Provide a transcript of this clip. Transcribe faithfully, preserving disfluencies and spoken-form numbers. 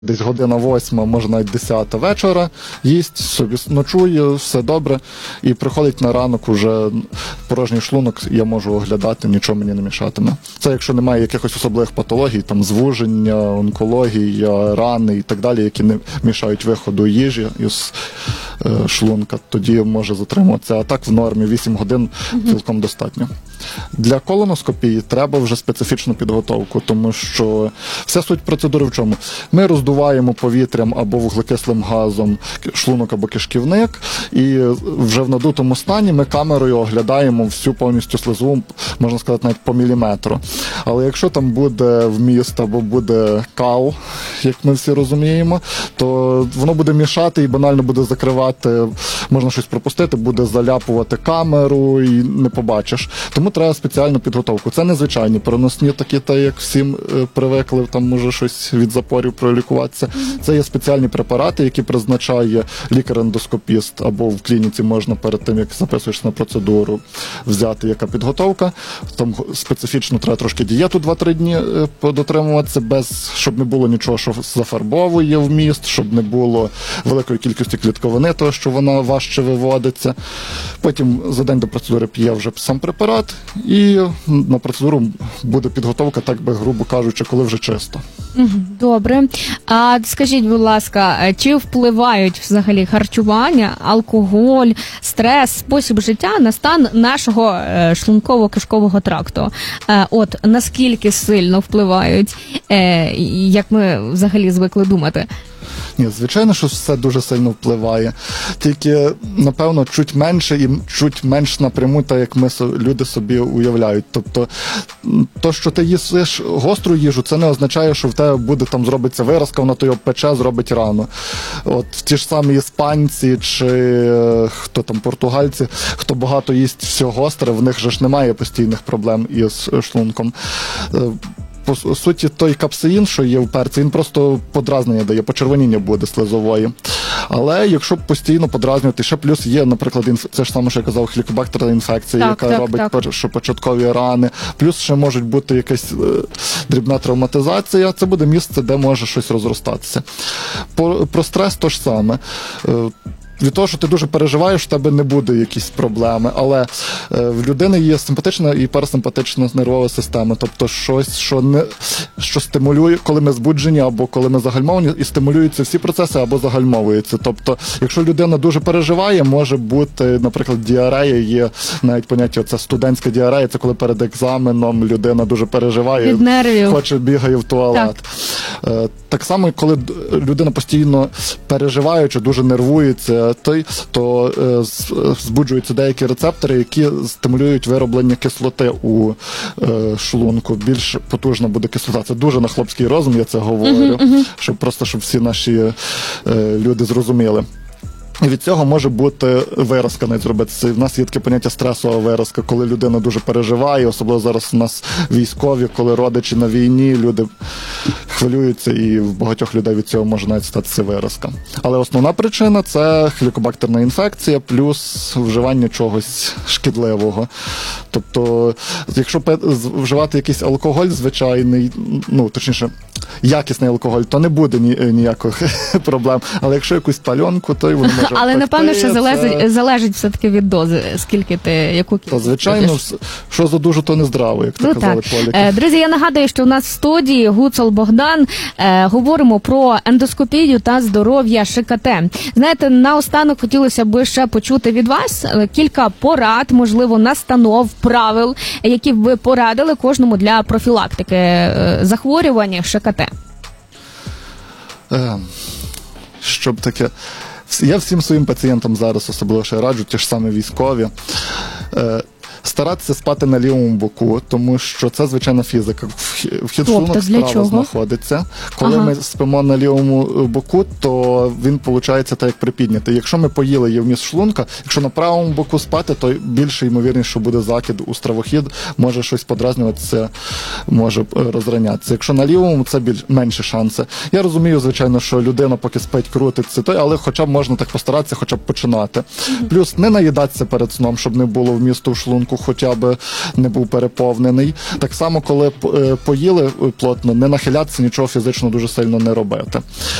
Десь година восьма, може навіть десята вечора, їсть, собі ночує, все добре, і приходить на ранок уже порожній шлунок, я можу оглядати, нічого мені не мішатиме. Це якщо немає якихось особливих патологій, там звуження, онкологія, рани і так далі, які не мішають виходу їжі із е, шлунка, тоді може затримуватися. А так в нормі вісім годин цілком достатньо. Для колоноскопії треба вже специфічну підготовку, тому що вся суть процедури в чому? Ми роздуваємо повітрям або вуглекислим газом шлунок або кишківник, і вже в надутому стані ми камерою оглядаємо всю повністю слизову, можна сказати, навіть по міліметру. Але якщо там буде вміст або буде кал, як ми всі розуміємо, то воно буде мішати і банально буде закривати, можна щось пропустити, буде заляпувати камеру і не побачиш. Тому треба спеціальну підготовку. Це не звичайні переносні такі, та як всім е, привикли, там може щось від запорів пролікуватися. Це є спеціальні препарати, які призначає лікар-ендоскопіст, або в клініці можна перед тим, як записуєш на процедуру, взяти яка підготовка. Там специфічно треба трошки дієту два-три дні е, дотримуватися, без, щоб не було нічого, що зафарбовує вміст, щоб не було великої кількості клітковини, того, що вона важче виводиться. Потім за день до процедури п'є вже сам препарат, і на процедуру буде підготовка, так би, грубо кажучи, коли вже чисто. Добре. А скажіть, будь ласка, чи впливають взагалі харчування, алкоголь, стрес, спосіб життя на стан нашого шлунково-кишкового тракту? От, наскільки сильно впливають, як ми взагалі звикли думати? Ні, звичайно, що все дуже сильно впливає. Тільки, напевно, чуть менше і чуть менш напряму, так як ми люди собі уявляють. Тобто, то, що ти їсиш гостру їжу, це не означає, що в тебе буде там зробиться виразка, вона то його пече, зробить рану. От ті ж самі іспанці чи хто там, португальці, хто багато їсть все гостре, в них же ж немає постійних проблем із шлунком. По суті, той капсеїн, що є в перці, він просто подразнення дає, почервоніння буде слизової. Але якщо постійно подразнювати, ще плюс є, наприклад, інф... це ж саме, що я казав, хелікобактерна інфекція, так, яка так, робить так. першопочаткові рани. Плюс ще може бути якась е, дрібна травматизація. Це буде місце, де може щось розростатися. По, про стрес то ж саме. Е, Від того, що ти дуже переживаєш, в тебе не буде якісь проблеми, але е, в людини є симпатична і парасимпатична нервова система, тобто щось, що, не, що стимулює, коли ми збуджені або коли ми загальмовані, і стимулюються всі процеси або загальмовуються. Тобто, якщо людина дуже переживає, може бути, наприклад, діарея, є навіть поняття, це студентська діарея, це коли перед екзаменом людина дуже переживає, від нервів, хоче бігає в туалет. Так. Е, так само, коли людина постійно переживаючи, дуже нервується, той, то е, збуджуються деякі рецептори, які стимулюють вироблення кислоти у е, шлунку. Більш потужна буде кислота. Це дуже на хлопський розум, я це говорю, uh-huh, uh-huh. щоб просто, щоб всі наші е, люди зрозуміли. І від цього може бути виразка навіть зробитися. В нас є таке поняття стресова виразка, коли людина дуже переживає, особливо зараз у нас військові, коли родичі на війні, люди хвилюються, і в багатьох людей від цього може навіть статися виразка. Але основна причина – це хелікобактерна інфекція плюс вживання чогось шкідливого. Тобто, якщо вживати якийсь алкоголь звичайний, ну, точніше, якісний алкоголь, то не буде ні, ніяких проблем. Але якщо якусь пальонку, то й воно може Але, впекти, напевно, що це... залежить, залежить все-таки від дози, скільки ти, яку кількість. Та, звичайно, що за дуже, то не здраво, як ну, то казали поліки. Друзі, я нагадую, що у нас в студії Гуцул Богдан. Е, говоримо про ендоскопію та здоров'я ШКТ. Знаєте, наостанок хотілося б ще почути від вас кілька порад, можливо, настанов, правил, які б ви порадили кожному для профілактики е, захворювань ШКТ. Е, щоб таке... Я всім своїм пацієнтам зараз особливо ще раджу, ті ж самі військові, е, старатися спати на лівому боку, тому що це звичайна фізика. Вхід в шлунок справа знаходиться. Коли ага. ми спимо на лівому боку, то він, виходить, так як припіднятий. Якщо ми поїли є вміст шлунка, якщо на правому боку спати, то більше ймовірність, що буде закид у стравохід, може щось подразнюватися, може розранятися. Якщо на лівому, це більш менші шанси. Я розумію, звичайно, що людина поки спить, крутиться, то, але хоча б можна так постаратися, хоча б починати. Mm-hmm. Плюс не наїдатися перед сном, щоб не було вмісту в шлунку, хоча б не був переповнений. Так само, коли поїли плотно, не нахилятися, нічого фізично дуже сильно не робити.